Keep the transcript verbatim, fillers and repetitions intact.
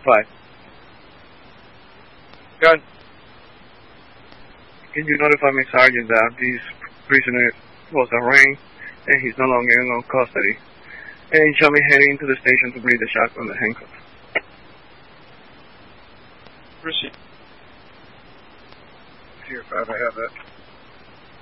Five. Gun. Can you notify me, Sergeant, that this prisoner was arraigned and he's no longer in custody? And shall be heading to the station to bring the shotgun and handcuffs. Proceed. Here, five, I have that.